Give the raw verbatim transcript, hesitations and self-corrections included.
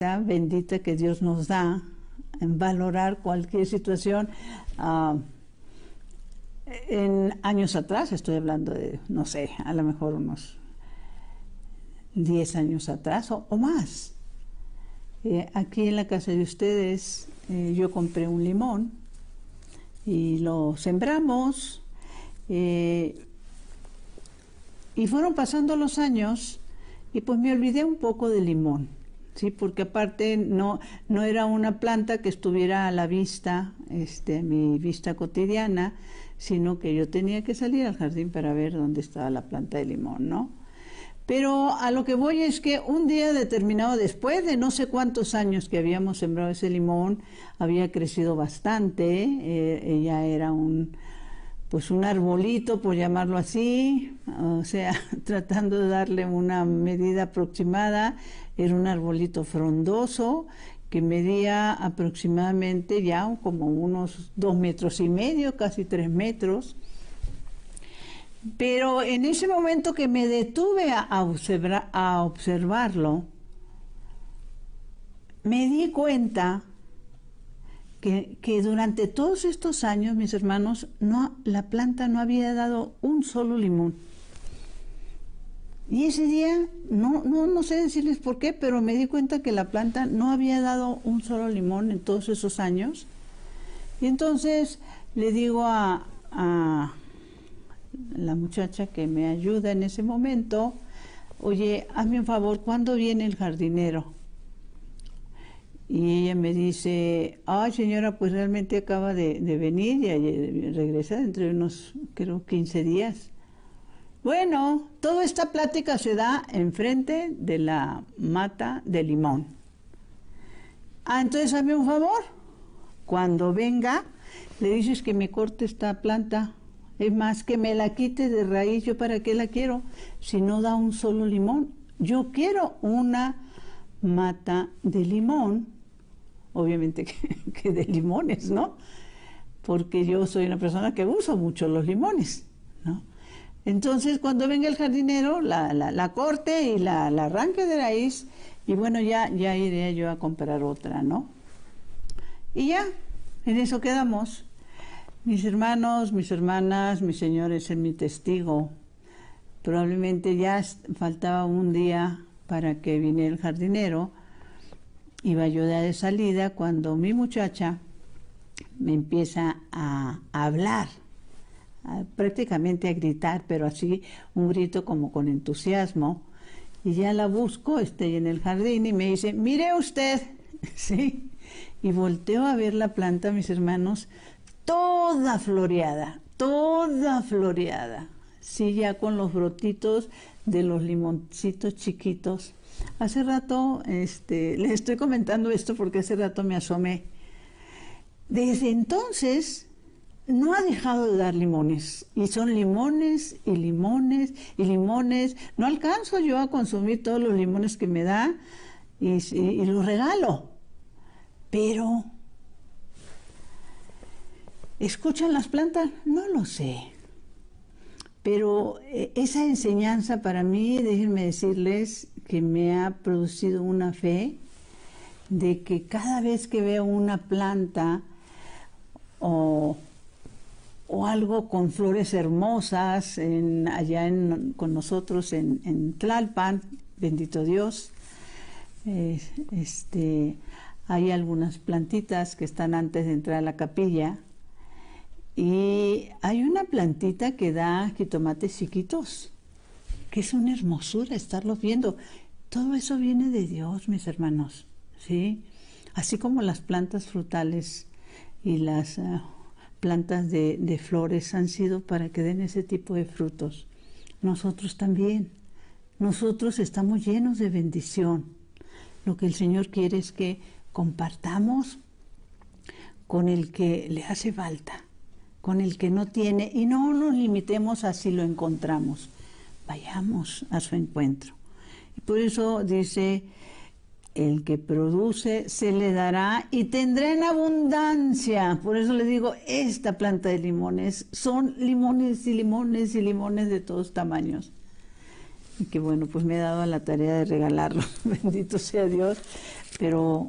bendita que Dios nos da en valorar cualquier situación. Uh, en años atrás, estoy hablando de, no sé, a lo mejor unos diez años atrás o, o más. Eh, aquí en la casa de ustedes eh, yo compré un limón y lo sembramos eh, y fueron pasando los años y pues me olvidé un poco del limón, sí, porque aparte no, no era una planta que estuviera a la vista, este, a mi vista cotidiana, sino que yo tenía que salir al jardín para ver dónde estaba la planta de limón, ¿no? Pero a lo que voy es que un día determinado, después de no sé cuántos años que habíamos sembrado ese limón, había crecido bastante, eh, ella era un, pues un arbolito, por llamarlo así, o sea, tratando de darle una medida aproximada, era un arbolito frondoso que medía aproximadamente ya como unos dos metros y medio, casi tres metros. Pero en ese momento que me detuve a, observar, a observarlo, me di cuenta que, que durante todos estos años, mis hermanos, no, la planta no había dado un solo limón. Y ese día, no, no, no sé decirles por qué, pero me di cuenta que la planta no había dado un solo limón en todos esos años. Y entonces le digo a... a la muchacha que me ayuda en ese momento, oye, hazme un favor, ¿cuándo viene el jardinero? Y ella me dice, ay señora, pues realmente acaba de, de venir y regresa dentro de unos, creo, quince días. Bueno, toda esta plática se da enfrente de la mata de limón. Ah, entonces hazme un favor, cuando venga, le dices que me corte esta planta. Es más, que me la quite de raíz. ¿Yo para qué la quiero? Si no da un solo limón. Yo quiero una mata de limón, obviamente que, que de limones, ¿no? Porque yo soy una persona que uso mucho los limones, ¿no? Entonces, cuando venga el jardinero, la, la, la corte y la, la arranque de raíz, y bueno, ya, ya iré yo a comprar otra, ¿no? Y ya, en eso quedamos. Mis hermanos, mis hermanas, mis señores, es mi testigo. Probablemente ya faltaba un día para que viniera el jardinero. Iba yo ya de salida cuando mi muchacha me empieza a, a hablar, a, prácticamente a gritar, pero así un grito como con entusiasmo. Y ya la busco, estoy en el jardín y me dice, mire usted, ¿sí? Y volteo a ver la planta, mis hermanos, toda floreada, toda floreada, sí, ya con los brotitos de los limoncitos chiquitos. Hace rato, este, les estoy comentando esto porque hace rato me asomé. Desde entonces no ha dejado de dar limones, y son limones y limones y limones. No alcanzo yo a consumir todos los limones que me da y, y, y los regalo, pero... ¿escuchan las plantas? No lo sé. Pero eh, esa enseñanza para mí, déjenme decirles que me ha producido una fe de que cada vez que veo una planta o, o algo con flores hermosas en, allá en, con nosotros en, en Tlalpan, bendito Dios, eh, este, hay algunas plantitas que están antes de entrar a la capilla. Y hay una plantita que da jitomates chiquitos, que es una hermosura estarlos viendo. Todo eso viene de Dios, mis hermanos, ¿sí? Así como las plantas frutales y las uh, plantas de, de flores han sido para que den ese tipo de frutos. Nosotros también. Nosotros estamos llenos de bendición. Lo que el Señor quiere es que compartamos con el que le hace falta, con el que no tiene, y no nos limitemos a si lo encontramos, vayamos a su encuentro. Y por eso dice, el que produce se le dará y tendrá en abundancia. Por eso le digo, esta planta de limones, son limones y limones y limones de todos tamaños. Y que bueno, pues me he dado a la tarea de regalarlo, bendito sea Dios. pero